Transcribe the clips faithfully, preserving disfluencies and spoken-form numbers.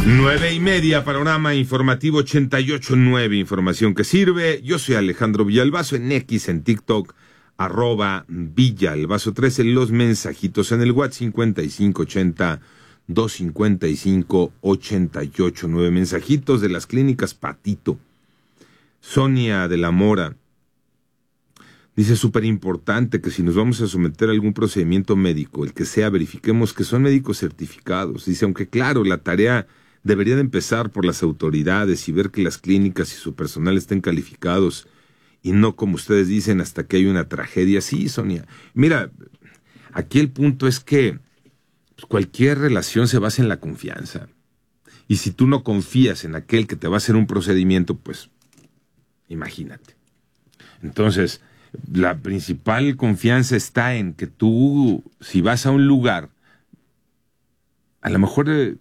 Nueve y media, panorama informativo ochenta y ocho punto nueve, información que sirve. Yo soy Alejandro Villalbazo, en X, en TikTok, arroba Villalbazo trece, los mensajitos en el WhatsApp cincuenta y cinco ochenta, doscientos cincuenta y cinco, ochenta y ocho, nueve mensajitos de las clínicas Patito. Sonia de la Mora dice: súper importante que si nos vamos a someter a algún procedimiento médico, el que sea, verifiquemos que son médicos certificados. Dice, aunque claro, la tarea debería de empezar por las autoridades y ver que las clínicas y su personal estén calificados y no, como ustedes dicen, hasta que hay una tragedia. Sí, Sonia. Mira, aquí el punto es que cualquier relación se basa en la confianza. Y si tú no confías en aquel que te va a hacer un procedimiento, pues imagínate. Entonces, la principal confianza está en que tú, si vas a un lugar, a lo mejor eh,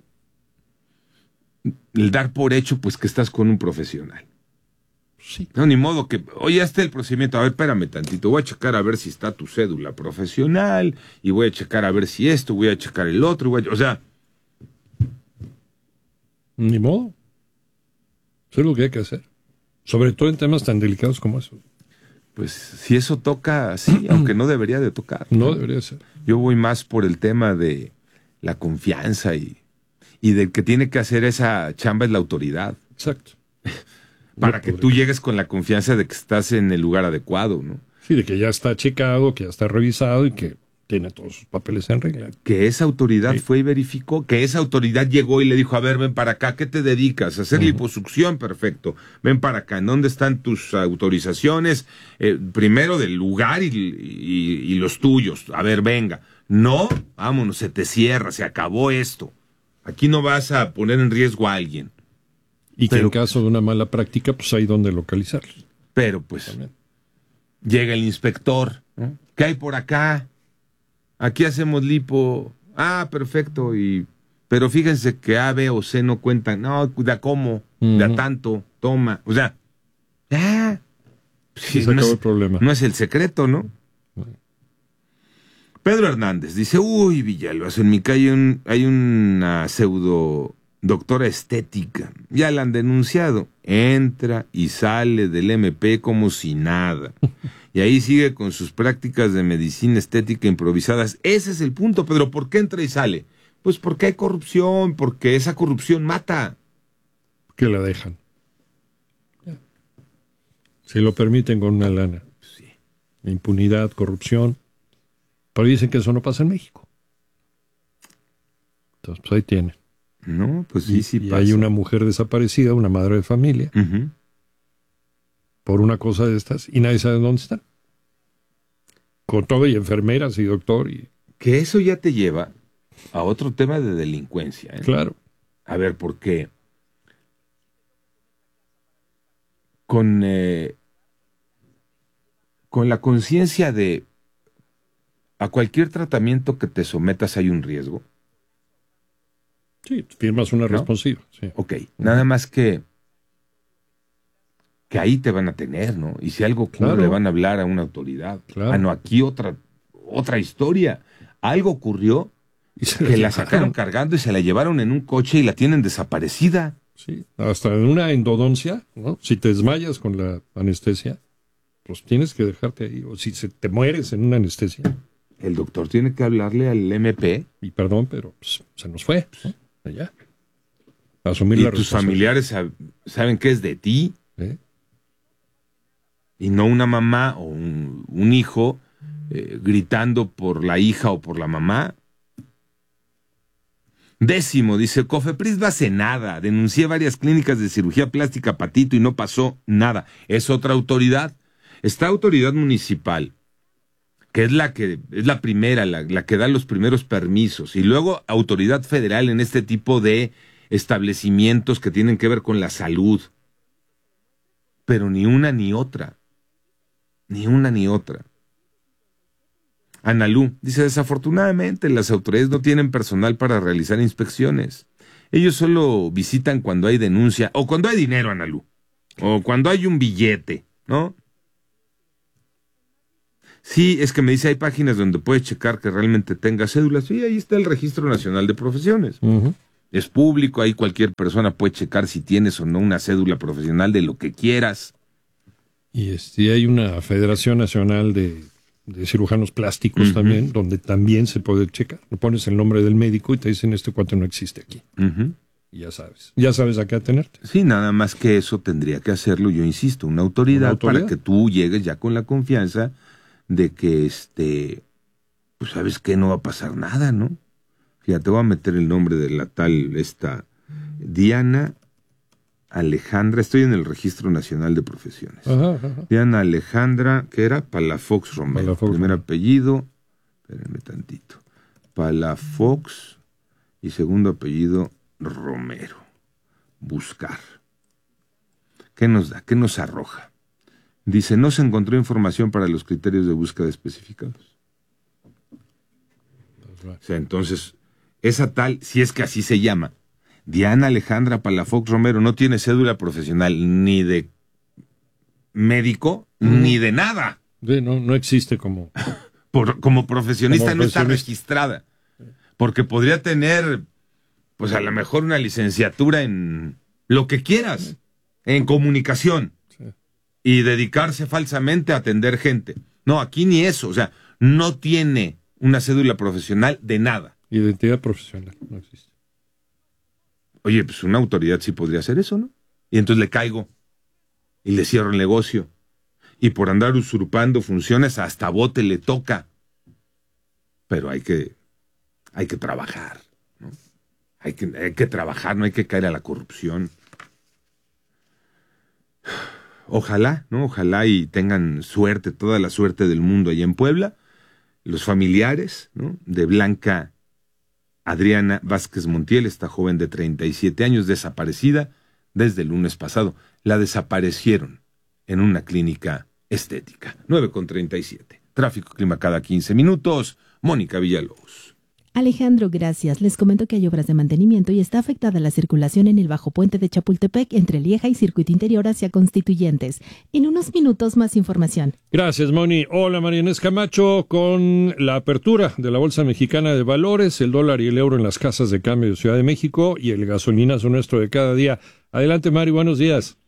el dar por hecho, pues que estás con un profesional. Sí. No, ni modo que, oye, ya está el procedimiento, a ver, espérame tantito, voy a checar a ver si está tu cédula profesional, y voy a checar a ver si esto, voy a checar el otro, voy a, o sea... Ni modo. Eso es lo que hay que hacer. Sobre todo en temas tan delicados como eso. Pues si eso toca, sí, aunque no debería de tocar. No, no debería ser. Yo voy más por el tema de la confianza y, y del que tiene que hacer esa chamba es la autoridad. Exacto. Para no que podría. tú llegues con la confianza de que estás en el lugar adecuado, ¿no? Sí, de que ya está checado, que ya está revisado y que tiene todos sus papeles en regla. Que esa autoridad sí. fue y verificó, que esa autoridad llegó y le dijo, a ver, ven para acá, ¿qué te dedicas? ¿A hacer uh-huh. liposucción? Perfecto. Ven para acá, ¿en dónde están tus autorizaciones? Eh, primero del lugar y, y, y los tuyos. A ver, venga. No, vámonos, se te cierra, se acabó esto. Aquí no vas a poner en riesgo a alguien. Y pero, que en caso de una mala práctica, pues hay donde localizarlos. Pero pues, también llega el inspector, ¿no? ¿Qué hay por acá? Aquí hacemos lipo. Ah, perfecto. Y pero fíjense que A, B o C no cuentan. No, de a cómo, uh-huh. de a tanto, toma. O sea, ah, sí, se acabó es, el problema. No es el secreto, ¿no? Uh-huh. Pedro Hernández dice, uy, Villalbazo, en mi calle hay, un, hay una pseudo doctora estética. Ya la han denunciado. Entra y sale del M P como si nada. Y ahí sigue con sus prácticas de medicina estética improvisadas. Ese es el punto, Pedro. ¿Por qué entra y sale? Pues porque hay corrupción, porque esa corrupción mata. Que la dejan. Si lo permiten con una lana. Sí. Impunidad, corrupción. Pero dicen que eso no pasa en México. Entonces, pues ahí tienen. No, pues sí, y, sí y pasa. Hay una mujer desaparecida, una madre de familia, uh-huh. por una cosa de estas, y nadie sabe dónde están. Con todo y enfermeras y doctor. Y... Que eso ya te lleva a otro tema de delincuencia. ¿eh? Claro. A ver, ¿por qué? Con, eh, con la conciencia de a cualquier tratamiento que te sometas hay un riesgo. Sí, firmas una ¿no? responsiva. Sí. Ok, uh-huh. nada más que que ahí te van a tener, ¿no? Y si algo ocurre, claro. le van a hablar a una autoridad. Claro. Ah, no, aquí otra otra historia. Algo ocurrió y se que la, la sacaron cargando y se la llevaron en un coche y la tienen desaparecida. Sí, hasta en una endodoncia, ¿no? Si te desmayas con la anestesia, pues tienes que dejarte ahí. O si se te mueres en una anestesia. El doctor tiene que hablarle al M P. Y perdón, pero pues, se nos fue, ¿no? Allá. Asumir y la tus familiares sab- saben que es de ti. ¿Eh? Y no una mamá o un, un hijo eh, gritando por la hija o por la mamá. Décimo, dice, Cofepris no hace nada. Denuncié varias clínicas de cirugía plástica Patito y no pasó nada. Es otra autoridad. Esta autoridad municipal, que es la que es la primera, la, la que da los primeros permisos, y luego autoridad federal en este tipo de establecimientos que tienen que ver con la salud. Pero ni una ni otra. Ni una ni otra. Analú dice, desafortunadamente las autoridades no tienen personal para realizar inspecciones. Ellos solo visitan cuando hay denuncia, o cuando hay dinero, Analú, o cuando hay un billete, ¿no? Sí, es que me dice, hay páginas donde puedes checar que realmente tenga cédulas. Sí, ahí está el Registro Nacional de Profesiones. Uh-huh. Es público, ahí cualquier persona puede checar si tienes o no una cédula profesional de lo que quieras. Y este, hay una Federación Nacional de, de Cirujanos Plásticos uh-huh. también, donde también se puede checar. Le pones el nombre del médico y te dicen este cuate no existe aquí. Uh-huh. Y ya sabes, ya sabes a qué atenerte. Sí, nada más que eso tendría que hacerlo, yo insisto, una autoridad, ¿Una autoridad? para que tú llegues ya con la confianza de que, este, pues sabes que no va a pasar nada, ¿no? Fíjate, te voy a meter el nombre de la tal, esta, Diana Alejandra, estoy en el Registro Nacional de Profesiones. Ajá, ajá. Diana Alejandra, ¿qué era? Palafox Romero. Palafox. Primer apellido, espérenme tantito, Palafox y segundo apellido Romero. Buscar. ¿Qué nos da? ¿Qué nos arroja? Dice, no se encontró información para los criterios de búsqueda especificados. O sea, entonces, esa tal, si es que así se llama, Diana Alejandra Palafox Romero, no tiene cédula profesional ni de médico, mm. ni de nada. Sí, no, no existe como... Por, como profesionista como no está registrada. Porque podría tener, pues a lo mejor una licenciatura en lo que quieras, en comunicación, sí. y dedicarse falsamente a atender gente. No, aquí ni eso, o sea, no tiene una cédula profesional de nada. Identidad profesional, no existe. Oye, pues una autoridad sí podría hacer eso, ¿no? Y entonces le caigo y le cierro el negocio. Y por andar usurpando funciones hasta bote le toca. Pero hay que, hay que trabajar, ¿no? Hay que, hay que trabajar, no hay que caer a la corrupción. Ojalá, ¿no? Ojalá y tengan suerte, toda la suerte del mundo allá en Puebla. Los familiares, ¿no? De Blanca Adriana Vázquez Montiel, esta joven de treinta y siete años, desaparecida desde el lunes pasado. La desaparecieron en una clínica estética. nueve con treinta y siete. Tráfico, clima cada quince minutos. Mónica Villalobos. Alejandro, gracias. Les comento que hay obras de mantenimiento y está afectada la circulación en el bajo puente de Chapultepec entre Lieja y Circuito Interior hacia Constituyentes. En unos minutos más información. Gracias, Moni. Hola, María Inés Camacho. Con la apertura de la Bolsa Mexicana de Valores, el dólar y el euro en las casas de cambio de Ciudad de México y el gasolinazo nuestro de cada día. Adelante, Mari, buenos días.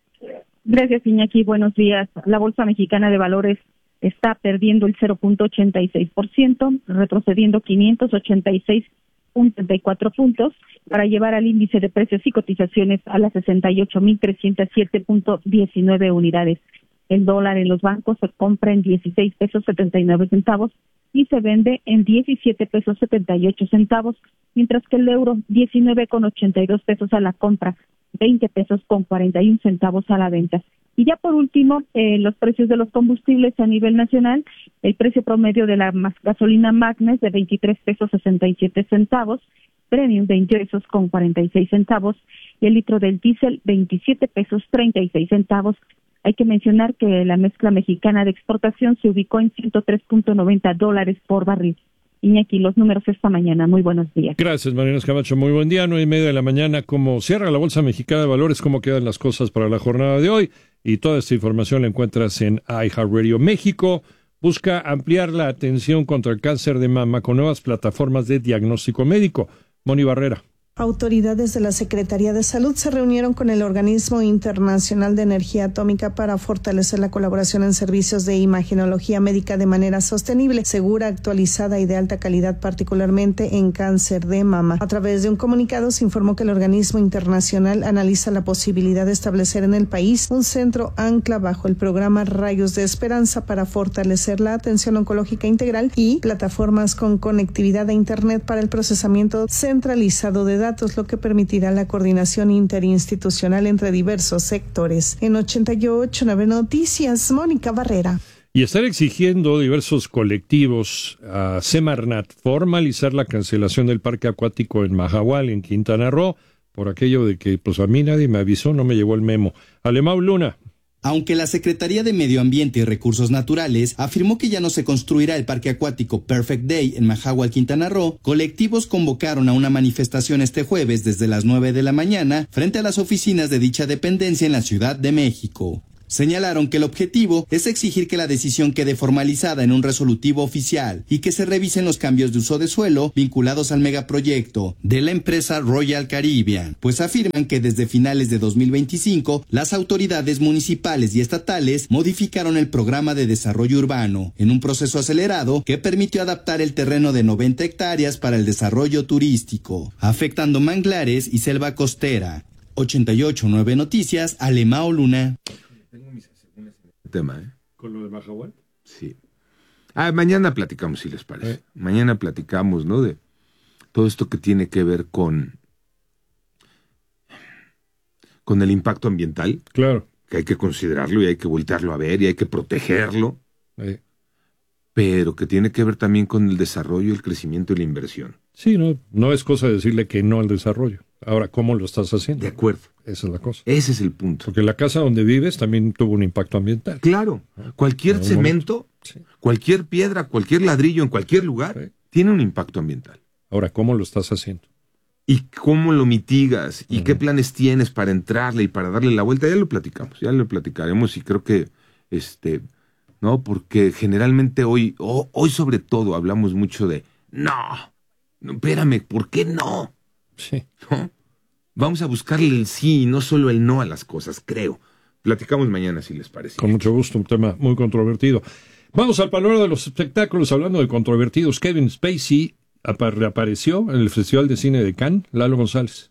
Gracias, Iñaki. Buenos días. La Bolsa Mexicana de Valores está perdiendo el cero punto ochenta y seis por ciento, retrocediendo quinientos ochenta y seis punto treinta y cuatro puntos para llevar al índice de precios y cotizaciones a las sesenta y ocho mil trescientos siete punto diecinueve unidades. El dólar en los bancos se compra en dieciséis pesos setenta y nueve centavos y se vende en diecisiete pesos setenta y ocho centavos, mientras que el euro diecinueve con ochenta y dos pesos a la compra, veinte pesos con cuarenta y un centavos a la venta. Y ya por último, eh, los precios de los combustibles a nivel nacional, el precio promedio de la gasolina Magnes de veintitrés pesos sesenta y siete centavos, Premium veinte pesos con cuarenta y seis centavos y el litro del diésel veintisiete pesos treinta y seis centavos. Hay que mencionar que la mezcla mexicana de exportación se ubicó en ciento tres punto noventa dólares por barril. Iñaki, los números esta mañana. Muy buenos días. Gracias, María Inés Camacho. Muy buen día. Nueve y media de la mañana. ¿Cómo cierra la Bolsa Mexicana de Valores? ¿Cómo quedan las cosas para la jornada de hoy? Y toda esta información la encuentras en iHeartRadio México. Busca ampliar la atención contra el cáncer de mama con nuevas plataformas de diagnóstico médico. Moni Barrera. Autoridades de la Secretaría de Salud se reunieron con el Organismo Internacional de Energía Atómica para fortalecer la colaboración en servicios de imagenología médica de manera sostenible, segura, actualizada y de alta calidad, particularmente en cáncer de mama. A través de un comunicado se informó que el organismo internacional analiza la posibilidad de establecer en el país un centro ancla bajo el programa Rayos de Esperanza para fortalecer la atención oncológica integral y plataformas con conectividad a Internet para el procesamiento centralizado de datos. datos, lo que permitirá la coordinación interinstitucional entre diversos sectores. En ochenta y ocho nueve Noticias, Mónica Barrera. Y estar exigiendo diversos colectivos a Semarnat formalizar la cancelación del parque acuático en Mahahual, en Quintana Roo, por aquello de que pues a mí nadie me avisó, no me llegó el memo. Alemão Luna. Aunque la Secretaría de Medio Ambiente y Recursos Naturales afirmó que ya no se construirá el parque acuático Perfect Day en Mahahual, Quintana Roo, colectivos convocaron a una manifestación este jueves desde las nueve de la mañana frente a las oficinas de dicha dependencia en la Ciudad de México. Señalaron que el objetivo es exigir que la decisión quede formalizada en un resolutivo oficial y que se revisen los cambios de uso de suelo vinculados al megaproyecto de la empresa Royal Caribbean, pues afirman que desde finales de dos mil veinticinco las autoridades municipales y estatales modificaron el programa de desarrollo urbano en un proceso acelerado que permitió adaptar el terreno de noventa hectáreas para el desarrollo turístico, afectando manglares y selva costera. ochenta y ocho punto nueve Noticias, Alemao Luna. Tengo mis asegúnes en este tema, ¿eh? ¿Con lo de Mahahual? Sí. Ah, mañana platicamos, si les parece. ¿Eh? Mañana platicamos, ¿no? De todo esto que tiene que ver con, con el impacto ambiental. Claro. Que hay que considerarlo y hay que voltearlo a ver y hay que protegerlo. Eh. Pero que tiene que ver también con el desarrollo, el crecimiento y la inversión. Sí, no, no es cosa de decirle que no al desarrollo. Ahora, ¿cómo lo estás haciendo? De acuerdo. Esa es la cosa. Ese es el punto. Porque la casa donde vives también tuvo un impacto ambiental. Claro. Cualquier En un cemento, Sí. cualquier piedra, cualquier ladrillo en cualquier lugar Sí. tiene un impacto ambiental. Ahora, ¿cómo lo estás haciendo? ¿Y cómo lo mitigas? ¿Y Ujú. qué planes tienes para entrarle y para darle la vuelta? Ya lo platicamos, ya lo platicaremos y creo que, este, ¿no? Porque generalmente hoy, oh, hoy sobre todo hablamos mucho de, no, no, espérame, ¿por qué no? Sí. ¿No? Vamos a buscarle el sí y no solo el no a las cosas, creo. Platicamos mañana, si les parece. Con mucho gusto, un tema muy controvertido. Vamos al panorama de los espectáculos, hablando de controvertidos. Kevin Spacey apa- reapareció en el Festival de Cine de Cannes. Lalo González.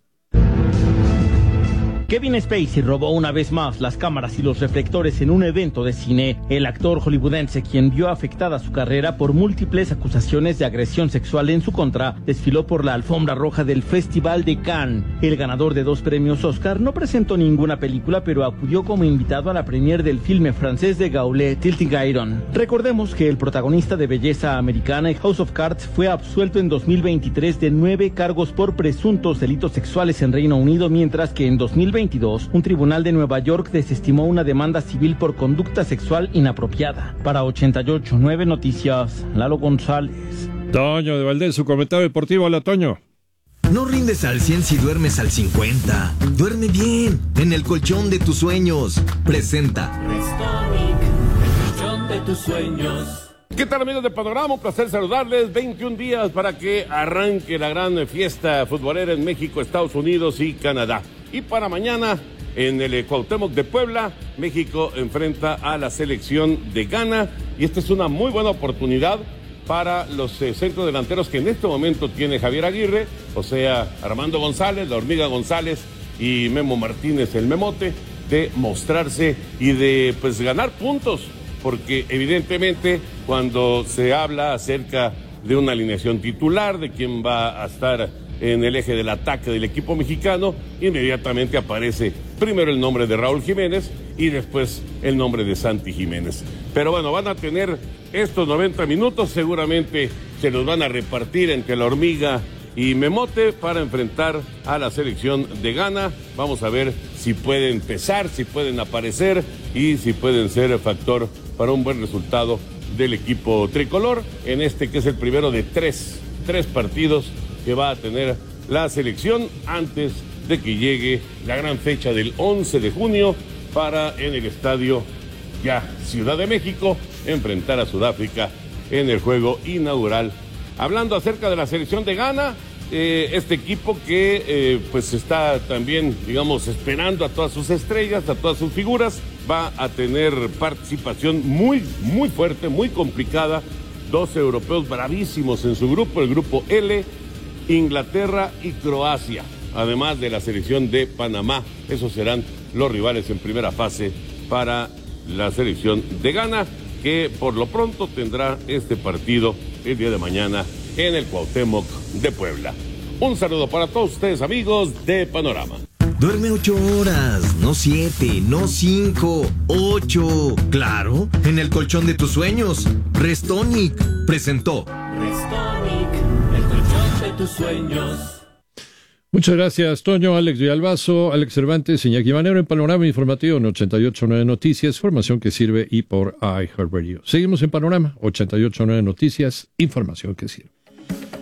Kevin Spacey robó una vez más las cámaras y los reflectores en un evento de cine. El actor hollywoodense, quien vio afectada su carrera por múltiples acusaciones de agresión sexual en su contra, desfiló por la alfombra roja del Festival de Cannes. El ganador de dos premios Oscar no presentó ninguna película, pero acudió como invitado a la premiere del filme francés de Gaulle, Tilting Iron. Recordemos que el protagonista de belleza americana en House of Cards fue absuelto en dos mil veintitrés de nueve cargos por presuntos delitos sexuales en Reino Unido, mientras que en dos mil veintidós un tribunal de Nueva York desestimó una demanda civil por conducta sexual inapropiada. Para ochenta y ocho punto nueve Noticias, Lalo González. Toño de Valdés, su comentario deportivo. Hola, Toño. No rindes al cien si duermes al cincuenta. Duerme bien, en el colchón de tus sueños. Presenta Restonic, el colchón de tus sueños. ¿Qué tal, amigos de Panorama? Un placer saludarles. veintiún días para que arranque la gran fiesta futbolera en México, Estados Unidos y Canadá. Y para mañana, en el Cuauhtémoc de Puebla, México enfrenta a la selección de Ghana. Y esta es una muy buena oportunidad para los eh, centrodelanteros que en este momento tiene Javier Aguirre, o sea, Armando González, la Hormiga González y Memo Martínez, el Memote, de mostrarse y de pues ganar puntos. Porque evidentemente cuando se habla acerca de una alineación titular, de quién va a estar en el eje del ataque del equipo mexicano, inmediatamente aparece primero el nombre de Raúl Jiménez y después el nombre de Santi Jiménez. Pero bueno, van a tener estos noventa minutos, seguramente se los van a repartir entre la Hormiga y Memote para enfrentar a la selección de Ghana. Vamos a ver si pueden pesar, si pueden aparecer y si pueden ser factor para un buen resultado del equipo tricolor, en este que es el primero de tres, tres partidos que va a tener la selección antes de que llegue la gran fecha del once de junio para en el estadio ya Ciudad de México enfrentar a Sudáfrica en el juego inaugural. Hablando acerca de la selección de Ghana, eh, este equipo que eh, pues está también, digamos, esperando a todas sus estrellas, a todas sus figuras, va a tener participación muy, muy fuerte, muy complicada. Dos europeos bravísimos en su grupo, el grupo L, Inglaterra y Croacia, además de la selección de Panamá. Esos serán los rivales en primera fase para la selección de Ghana, que por lo pronto tendrá este partido el día de mañana en el Cuauhtémoc de Puebla. Un saludo para todos ustedes, amigos de Panorama. Duerme ocho horas, no siete, no cinco, ocho. Claro, en el colchón de tus sueños. Restonic presentó Restonic, el colchón de tus sueños. Muchas gracias, Toño, Alex Villalbazo, Alex Cervantes, Iñaki Manero en Panorama Informativo en ochenta y ocho punto nueve Noticias, información que sirve y por iHeartRadio. Seguimos en Panorama, ochenta y ocho punto nueve Noticias, información que sirve.